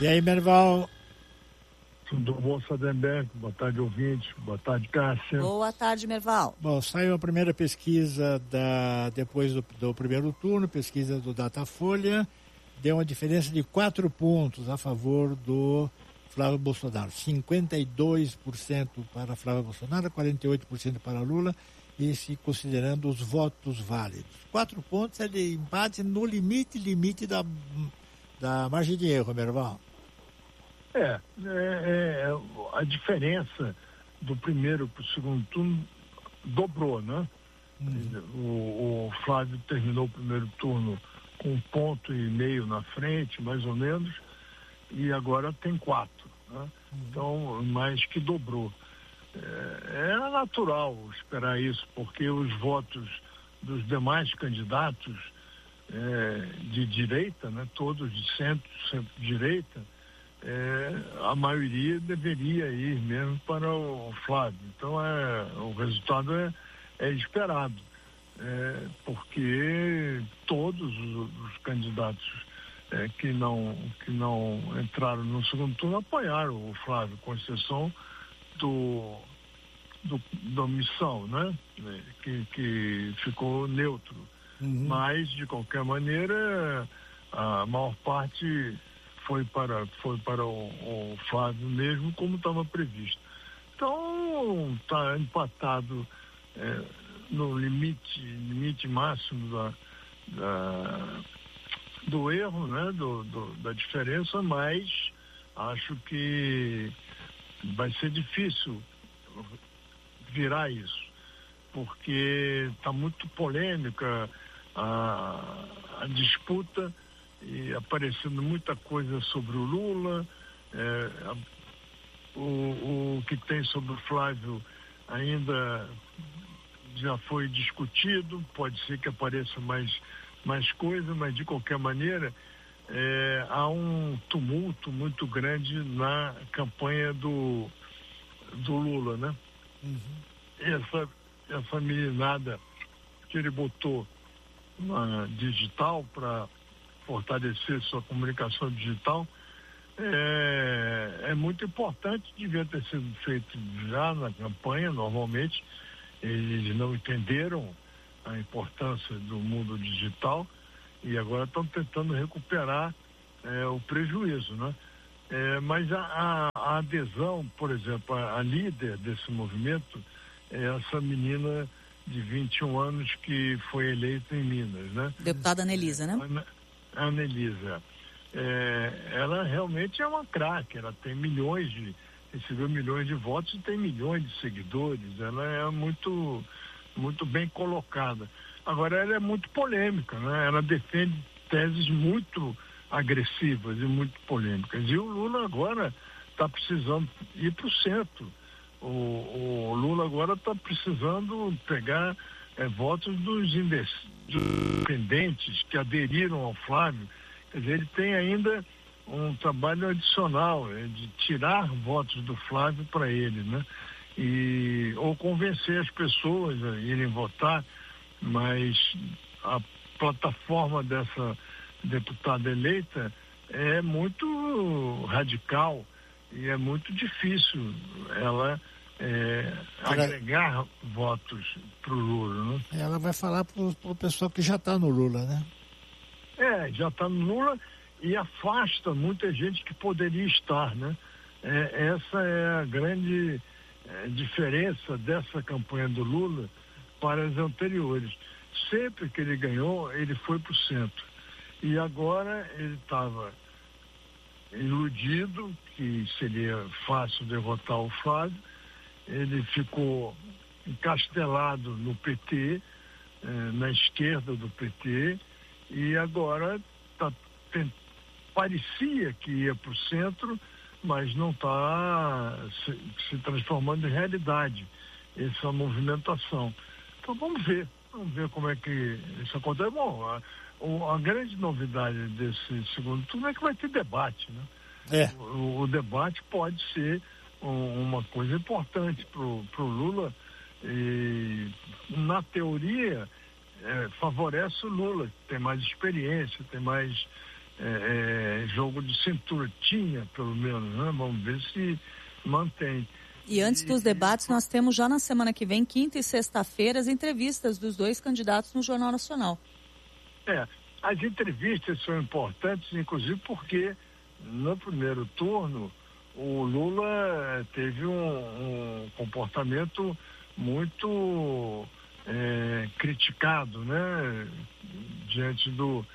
E aí, Merval? Tudo bom, Sadenberg? Boa tarde, ouvintes. Boa tarde, Cássia. Boa tarde, Merval. Bom, saiu a primeira pesquisa depois do primeiro turno, pesquisa do Datafolha, deu uma diferença de 4 pontos a favor do Flávio Bolsonaro. 52% para Flávio Bolsonaro, 48% para Lula, e se considerando os votos válidos. 4 pontos é de empate no limite da margem de erro, Merval. A diferença do primeiro para o segundo turno dobrou, né? O Flávio terminou o primeiro turno com 1,5 ponto na frente, mais ou menos, e agora tem 4, né? Então, mais que dobrou. É natural esperar isso, porque os votos dos demais candidatos de direita, né, todos de centro-direita, a maioria deveria ir mesmo para o Flávio. Então, o resultado é esperado, porque todos os candidatos que não entraram no segundo turno apoiaram o Flávio, com exceção da Missão, né? Que ficou neutro. Mas, de qualquer maneira, a maior parte foi para o Flávio mesmo, como estava previsto. Então, está empatado no limite máximo do erro, né? Da diferença, mas acho que vai ser difícil virar isso, porque está muito polêmica a disputa e aparecendo muita coisa sobre o Lula, o que tem sobre o Flávio ainda já foi discutido, pode ser que apareça mais coisa, mas de qualquer maneira há um tumulto muito grande na campanha do Lula, né? Essa meninada que ele botou na digital para fortalecer sua comunicação digital é muito importante, devia ter sido feito já na campanha. Normalmente eles não entenderam a importância do mundo digital e agora estão tentando recuperar o prejuízo, né? Mas a adesão, por exemplo, a líder desse movimento é essa menina de 21 anos que foi eleita em Minas, né? Deputada Anelisa, né? Anelisa. Ela realmente é uma craque, ela tem recebeu milhões de votos e tem milhões de seguidores, ela é muito, muito bem colocada. Agora, ela é muito polêmica, né? Ela defende teses muito agressivas e muito polêmicas. E o Lula agora está precisando ir para o centro. O Lula agora está precisando pegar votos dos independentes que aderiram ao Flávio. Quer dizer, ele tem ainda um trabalho adicional de tirar votos do Flávio para ele, né? Ou convencer as pessoas a irem votar, mas a plataforma dessa deputada eleita é muito radical e é muito difícil ela agregar votos para o Lula, né? Ela vai falar para o pessoal que já está no Lula, né? Já está no Lula e afasta muita gente que poderia estar, né? Essa é a grande diferença dessa campanha do Lula para as anteriores. Sempre que ele ganhou, ele foi para o centro. E agora ele estava iludido que seria fácil derrotar o Flávio. Ele ficou encastelado no PT, na esquerda do PT, e agora parecia que ia para o centro, mas não está se transformando em realidade essa movimentação. Então vamos ver como é que isso acontece. Bom, a grande novidade desse segundo turno é que vai ter debate, né? O debate pode ser uma coisa importante para o Lula e, na teoria, favorece o Lula, que tem mais experiência, tem mais jogo de cintura, tinha pelo menos, né? Vamos ver se mantém. E antes dos debates, nós temos já na semana que vem, quinta e sexta-feira, as entrevistas dos dois candidatos no Jornal Nacional. As entrevistas são importantes, inclusive porque no primeiro turno o Lula teve um comportamento muito criticado, né? Diante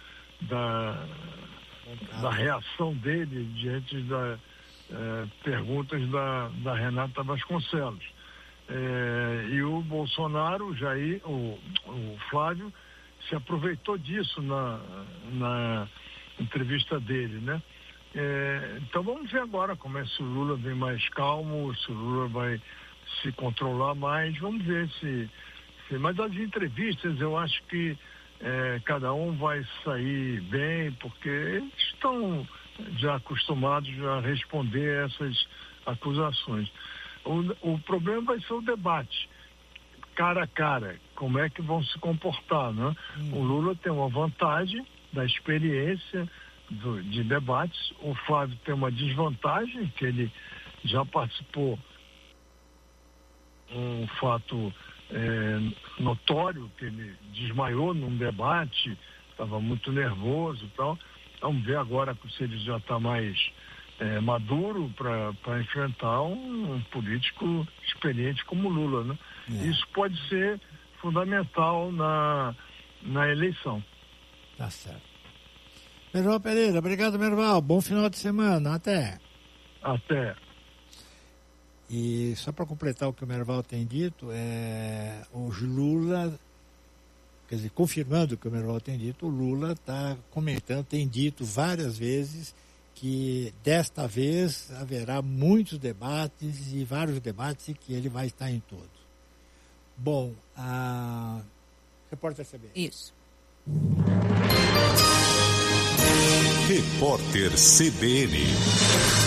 da reação dele, diante das perguntas da Renata Vasconcelos. E o Bolsonaro, o Flávio, se aproveitou disso na entrevista dele, né? Então vamos ver agora como se o Lula vem mais calmo, se o Lula vai se controlar mais, vamos ver se... Mas as entrevistas eu acho que cada um vai sair bem, porque eles estão já acostumados a responder essas acusações. O problema vai ser o debate, cara a cara, como é que vão se comportar, né? O Lula tem uma vantagem da experiência de debates, o Flávio tem uma desvantagem, que ele já participou um fato notório, que ele desmaiou num debate, estava muito nervoso e tal. Vamos ver agora se ele já está mais maduro para enfrentar um político experiente como Lula, né? Isso pode ser fundamental na eleição. Tá certo. Merval Pereira, obrigado, Merval. Bom final de semana. Até. E só para completar o que o Merval tem dito, o Lula, quer dizer, confirmando o que o Merval tem dito, o Lula está comentando, tem dito várias vezes que desta vez haverá muitos debates e vários debates e que ele vai estar em todos. Bom, a repórter CBN. Isso. Repórter CBN.